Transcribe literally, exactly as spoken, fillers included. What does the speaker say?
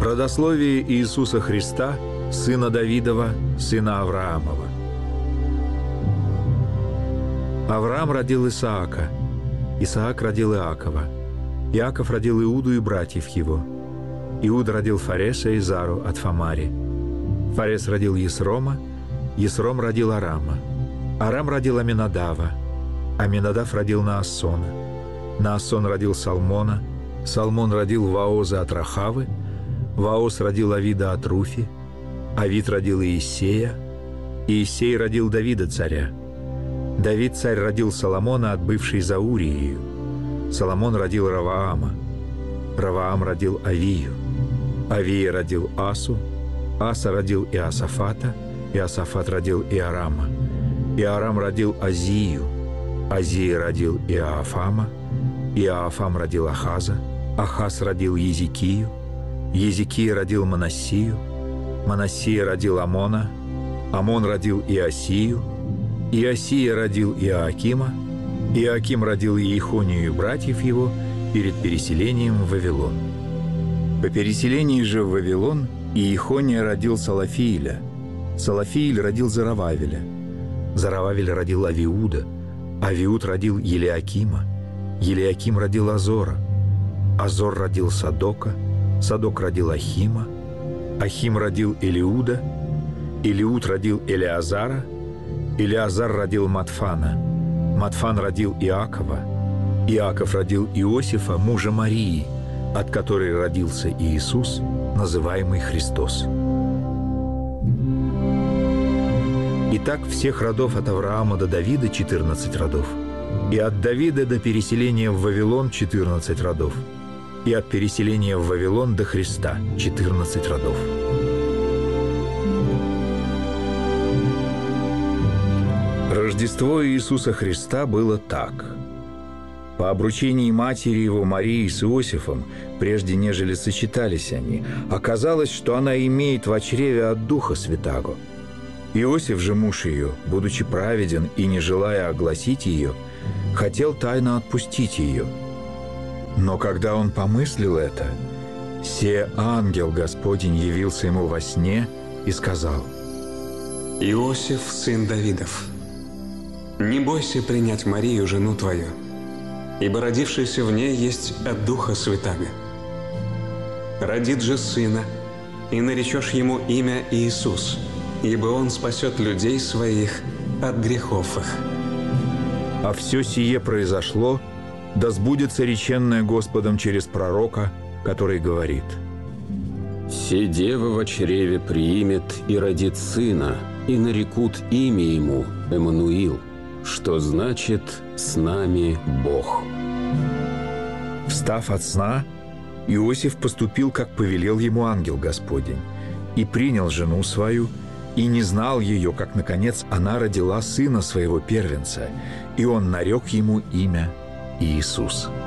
Родословие Иисуса Христа, сына Давидова, сына Авраамова. Авраам родил Исаака, Исаак родил Иакова, Иаков родил Иуду и братьев его. Иуда родил Фареса и Зару от Фамари. Фарес родил Есрома, Есром родил Арама. Арам родил Аминадава, Аминадав родил Наассона. Наассон родил Салмона, Салмон родил Ваоза от Рахавы, Ваоз родил Авида от Руфи, Авид родил Иисея, Иисей родил Давида царя. Давид царь родил Соломона от бывшей за Уриею. Соломон родил Раваама, Раваам родил Авию, Авия родил Асу, Аса родил Иосафата, Иосафат родил Иорама, Иорам родил Азию, Азия родил Иоафама, Иоафам родил Ахаза, Ахаз родил Езекию, Езекия родил Манассию, Манассия родил Амона, Амон родил Иосию, Иосия родил Иоакима, Иоаким родил Иехонию и братьев его перед переселением в Вавилон. По переселении же в Вавилон Иехония родил Салафииля, Салафииль родил Зарававеля, Зарававель родил Авиуда, Авиуд родил Елиакима, Елиаким родил Азора, Азор родил Садока, Садок родил Ахима, Ахим родил Элиуда, Элиуд родил Элиазара, Элиазар родил Матфана, Матфан родил Иакова, Иаков родил Иосифа, мужа Марии, от которой родился Иисус, называемый Христос. Итак, всех родов от Авраама до Давида четырнадцать родов, и от Давида до переселения в Вавилон четырнадцать родов, и от переселения в Вавилон до Христа четырнадцать родов. Рождество Иисуса Христа было так. По обручении матери его Марии с Иосифом, прежде нежели сочетались они, оказалось, что она имеет во чреве от Духа Святаго. Иосиф же, муж ее, будучи праведен и не желая огласить ее, хотел тайно отпустить ее. Но когда он помыслил это, се ангел Господень явился ему во сне и сказал: «Иосиф, сын Давидов, не бойся принять Марию, жену твою, ибо родившийся в ней есть от Духа Святаго. Родит же сына, и наречешь ему имя Иисус, ибо он спасет людей своих от грехов их». А все сие произошло, да сбудется реченное Господом через пророка, который говорит: «Се дева во чреве приимет и родит сына, и нарекут имя ему Эммануил, что значит «с нами Бог». Встав от сна, Иосиф поступил, как повелел ему ангел Господень, и принял жену свою, и не знал ее, как, наконец, она родила сына своего первенца, и он нарек ему имя Иисус.